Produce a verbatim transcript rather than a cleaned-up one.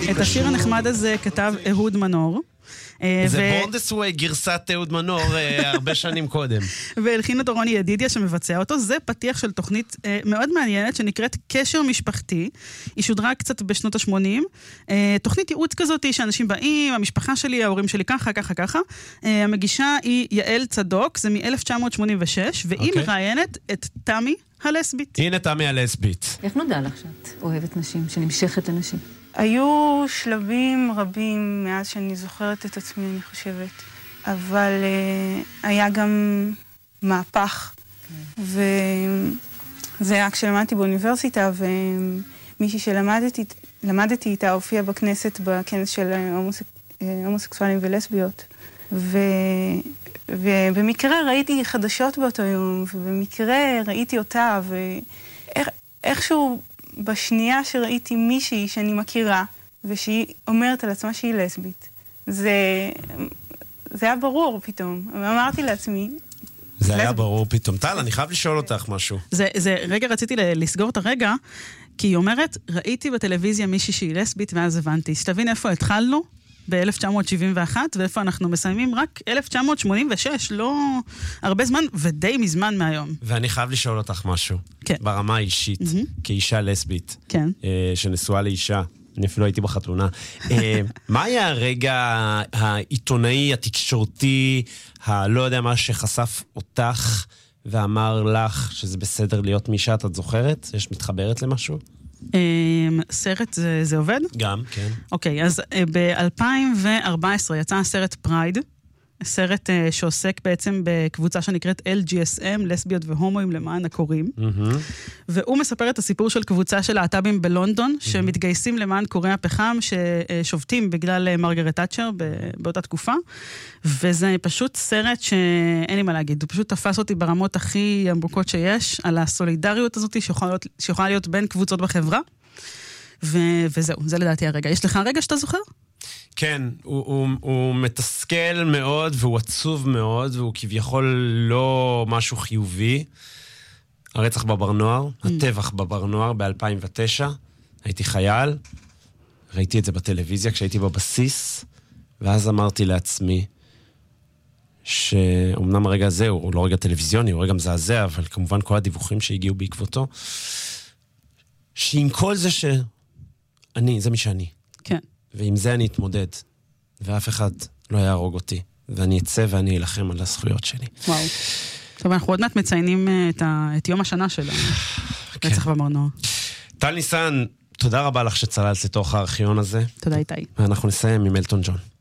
את השיר הנחמד הזה כתב אהוד מנור. זה בורנדסווי גרסת אהוד מנור הרבה שנים קודם. והלחין אותו רוני ידידיה שמבצע אותו. זה פתיח של תוכנית מאוד מעניינת שנקראת קשר משפחתי. היא שודרה קצת בשנות ה-שמונים. תוכנית ייעוץ כזאת שאנשים באים, המשפחה שלי, ההורים שלי ככה, ככה, ככה. המגישה היא יעל צדוק, זה מ-אלף תשע מאות שמונים ושש, והיא מראיינת את תמי הלסבית. הנה תמי הלסבית. איך נודע לך שאת אוהבת נשים, שנמשכת לנשים? היו שלבים רבים מאז שאני זוכרת את עצמי, אני חושבת. אבל uh, היה גם מהפך. Okay. וזה היה כשלמדתי באוניברסיטה, ומישהי שלמדתי למדתי איתה הופיעה בכנסת בכנס של הומוסק... הומוסקסואלים ולסביות. ו... ובמקרה ראיתי חדשות באותו יום, ובמקרה ראיתי אותה, ואיכשהו... בשנייה שראיתי מישהי שאני מכירה, ושהיא אומרת על עצמה שהיא לסבית, זה, זה היה ברור פתאום. אמרתי לעצמי... זה לסבית. היה ברור פתאום. טל, אני חייב לשאול אותך משהו. זה, זה, רגע, רציתי לסגור את הרגע, כי היא אומרת, ראיתי בטלוויזיה מישהי שהיא לסבית, ואז הבנתי. שתבין איפה התחלנו? ב-אלף תשע מאות שבעים ואחת, ואיפה אנחנו מסיימים? רק אלף תשע מאות שמונים ושש, לא הרבה זמן, ודי מזמן מהיום. ואני חייב לשאול אותך משהו. כן. ברמה האישית, mm-hmm. כאישה לסבית, כן. אה, שנשואה לאישה, אני אפילו הייתי בחתונה. אה, מה היה הרגע העיתונאי, התקשורתי, הלא יודע מה שחשף אותך, ואמר לך שזה בסדר להיות מישה, את זוכרת? יש מתחברת למשהו? סרט זה, זה עובד? גם, כן. אוקיי, אז ב-אלפיים וארבע עשרה יצא הסרט פרייד, סרט שעוסק בעצם בקבוצה שנקראת אל ג'י אס אם, לסביות והומואים למען הקוראים, mm-hmm. והוא מספר את הסיפור של קבוצה של להט"בים בלונדון, mm-hmm. שמתגייסים למען קוראי הפחם, ששובתים בגלל מרגרט תאצ'ר באותה תקופה, וזה פשוט סרט שאין לי מה להגיד, הוא פשוט תפס אותי ברמות הכי עמוקות שיש, על הסולידריות הזאת שיכולה להיות, שיכולה להיות בין קבוצות בחברה, ו- וזהו, זה לדעתי הרגע. יש לך הרגע שאתה זוכר? כן, הוא, הוא, הוא מתסכל מאוד והוא עצוב מאוד, והוא כביכול לא משהו חיובי. הרצח בבר נוער, mm. הטבח בבר נוער ב-אלפיים ותשע, הייתי חייל, ראיתי את זה בטלוויזיה כשהייתי בבסיס, ואז אמרתי לעצמי, שאומנם הרגע הזה הוא לא רגע טלוויזיוני, הוא רגע מזעזע, אבל כמובן כל הדיווחים שהגיעו בעקבותו, שעם כל זה שאני, זה מי שאני. כן. ועם זה אני אתמודד, ואף אחד לא יהרוג אותי, ואני אצא ואני אלחם על הזכויות שלי. וואו. טוב, אנחנו עוד מעט מציינים את, ה... את יום השנה שלנו. כן. רצח בבר נוער. טל ניסן, תודה רבה לך שצללת לתוך הארכיון הזה. תודה איתי. ואנחנו נסיים עם אלטון ג'ון.